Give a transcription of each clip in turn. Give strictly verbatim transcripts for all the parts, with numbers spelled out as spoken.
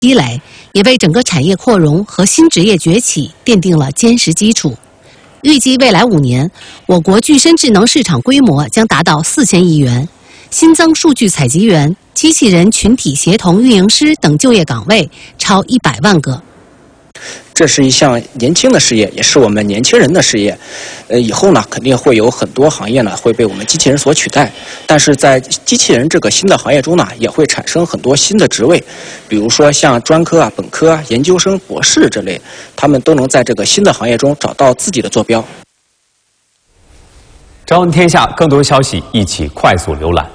积累，也为整个产业扩容和新职业崛起奠定了坚实基础。预计未来五年，我国具身智能市场规模将达到四千亿元，新增数据采集员、机器人群体协同运营师等就业岗位超一百万个。 这是一项年轻的事业，也是我们年轻人的事业。呃，以后呢，肯定会有很多行业呢会被我们机器人所取代。但是在机器人这个新的行业中呢，也会产生很多新的职位，比如说像专科啊、本科啊、研究生、博士这类，他们都能在这个新的行业中找到自己的坐标。 朝闻天下，更多消息一起快速浏览。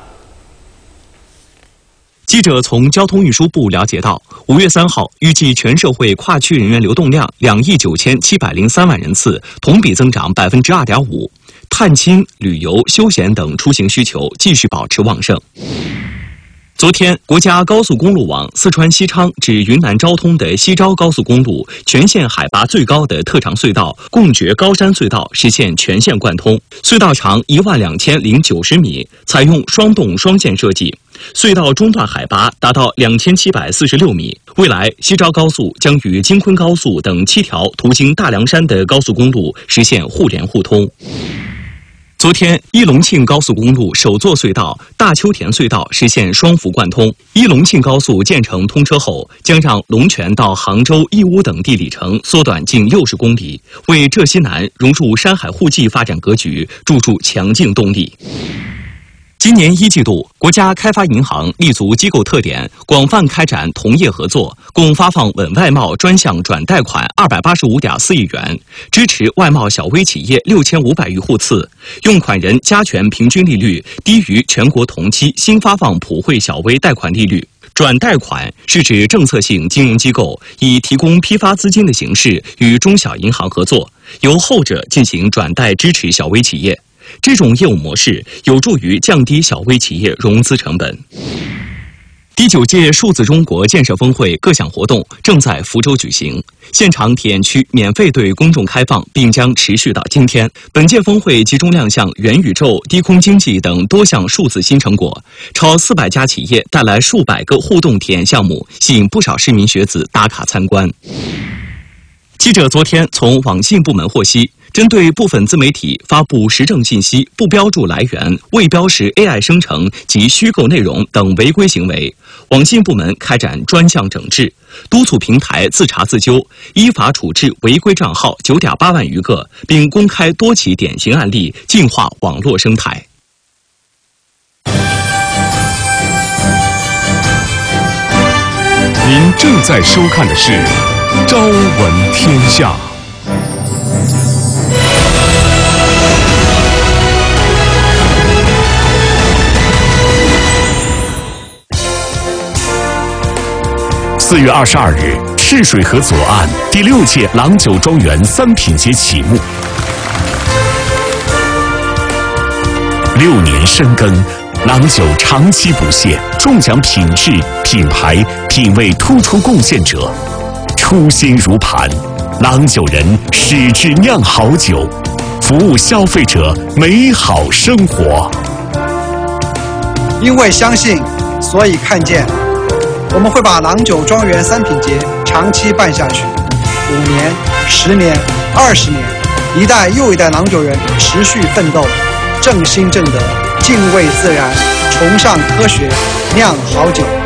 记者从交通运输部了解到，五月三号预计全社会跨区人员流动量两亿九千七百零三万人次，同比增长百分之二点五。探亲、旅游、休闲等出行需求继续保持旺盛。昨天，国家高速公路网四川西昌至云南昭通的西昭高速公路全线海拔最高的特长隧道贡觉高山隧道实现全线贯通，隧道长一万两千零九十米，采用双洞双线设计。隧道中段海拔达到两千七百四十六米。未来，西昭高速将与京昆高速等七条途经大凉山的高速公路实现互联互通。昨天，伊隆庆高速公路首座隧道大丘田隧道实现双幅贯通。伊隆庆高速建成通车后，将让龙泉到杭州、义乌等地里程缩短近六十公里，为浙西南融入山海互济发展格局注入强劲动力。今年一季度，国家开发银行立足机构特点，广泛开展同业合作，共发放稳外贸专项转贷款二百八十五点四亿元，支持外贸小微企业六千五百余户次，用款人加权平均利率低于全国同期新发放普惠小微贷款利率。转贷款是指政策性金融机构以提供批发资金的形式与中小银行合作，由后者进行转贷支持小微企业。这种业务模式有助于降低小微企业融资成本。第九届数字中国建设峰会各项活动正在福州举行，现场体验区免费对公众开放，并将持续到今天。本届峰会集中亮相元宇宙、低空经济等多项数字新成果，超四百家企业带来数百个互动体验项目，吸引不少市民学子打卡参观。记者昨天从网信部门获悉，针对部分自媒体发布时政信息不标注来源、未标识 A I 生成及虚构内容等违规行为，网信部门开展专项整治，督促平台自查自纠，依法处置违规账号 九点八万余个，并公开多起典型案例，净化网络生态。 您正在收看的是《朝闻天下》。四月二十二日，赤水河左岸第六届郎酒庄园三品节启幕。六年深耕，郎酒长期不懈，重奖品质、品牌、品味突出贡献者。初心如磐，郎酒人矢志酿好酒，服务消费者美好生活。 因为相信，所以看见。我们会把郎酒庄园三品节长期办下去，五年、十年、二十年，一代又一代郎酒人持续奋斗，正心正德，敬畏自然，崇尚科学，酿好酒。